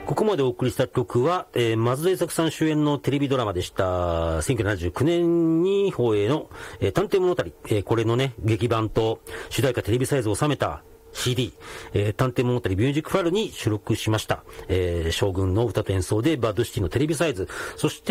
ここまでお送りした曲は、松田優作さん主演のテレビドラマでした。1979年に放映の、探偵物語、これのね、劇版と主題歌テレビサイズを収めたCD、探偵物語ミュージックファイルに収録しました。将軍の歌と演奏でバッドシティのテレビサイズ、そして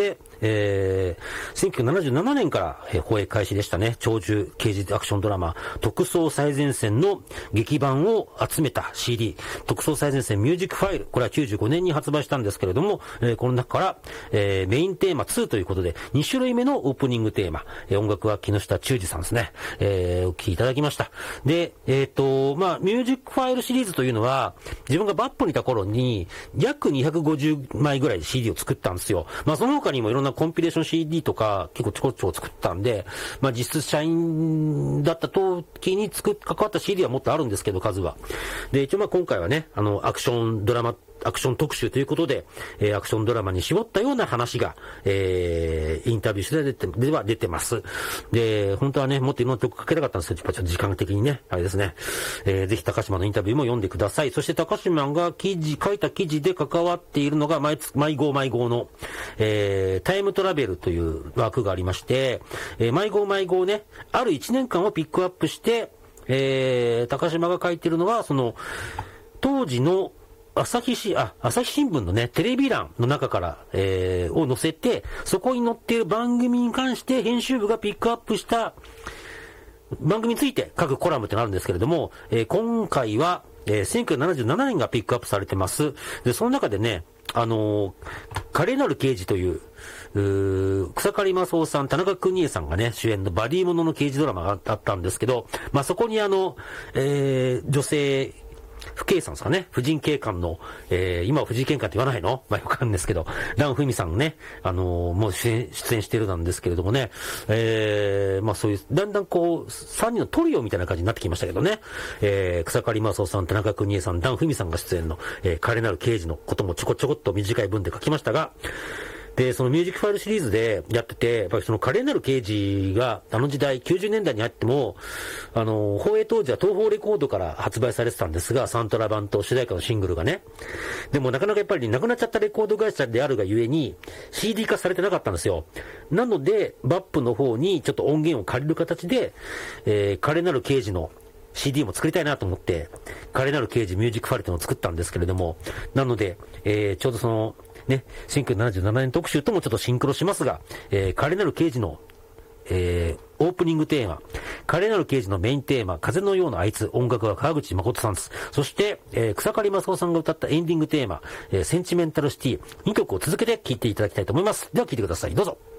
、1977年から、放映開始でしたね。長寿刑事アクションドラマ、特捜最前線の劇版を集めた CD、特捜最前線ミュージックファイル、これは95年に発売したんですけれども、この中から、メインテーマ2ということで、2種類目のオープニングテーマ、音楽は木下忠二さんですね。お聴きいただきました。で、ミュージックファイルシリーズというのは、自分がバップにいた頃に、約250枚ぐらい CD を作ったんですよ。その他にもいろんなコンピレーション CD とか、結構ちょこちょこ作ったんで、実質社員だった時に関わった CD はもっとあるんですけど、数は。で、一応今回はね、アクションドラマ、アクション特集ということで、アクションドラマに絞ったような話が、インタビュー取材では出てます。で、本当はね、もっといろんな曲かけたかったんですけど、ちょっと時間的にね、あれですね。ぜひ高島のインタビューも読んでください。そして高島が書いた記事で関わっているのが、毎号の、タイムトラベルという枠がありまして、毎号ね、ある1年間をピックアップして、高島が書いているのは、その、当時の朝日新聞のね、テレビ欄の中から、を載せて、そこに載っている番組に関して編集部がピックアップした番組について書くコラムってのがあるんですけれども、今回は、1977年がピックアップされてます。で、その中でね、華麗なる刑事という、草刈正雄さん、田中邦衛さんがね、主演のバディものの刑事ドラマがあったんですけど、そこに女性、婦警さんですかね。婦人警官の、今は婦人警官って言わないのわかるんですけど、蘭文さんね、もう出演してるなんですけれどもね、そういう、だんだん3人のトリオみたいな感じになってきましたけどね、草刈正雄さん、田中邦衛さん、蘭文さんが出演の、華麗なる刑事のこともちょこちょこっと短い文で書きましたが、で、そのミュージックファイルシリーズでやってて、やっぱりその華麗なる刑事が、あの時代、90年代にあっても、放映当時は東宝レコードから発売されてたんですが、サントラ版と主題歌のシングルがね。でもなかなかやっぱりなくなっちゃったレコード会社であるがゆえに、CD 化されてなかったんですよ。なので、バップの方にちょっと音源を借りる形で、華麗なる刑事のCD も作りたいなと思って、華麗なる刑事ミュージックファイルというのを作ったんですけれども、なので、ちょうどその、ね、1977年特集ともちょっとシンクロしますが、華麗なる刑事の、オープニングテーマ、華麗なる刑事のメインテーマ、風のようなあいつ、音楽は川口誠さんです。そして、草刈正雄さんが歌ったエンディングテーマ、センチメンタルシティ、2曲を続けて聴いていただきたいと思います。では聴いてください。どうぞ。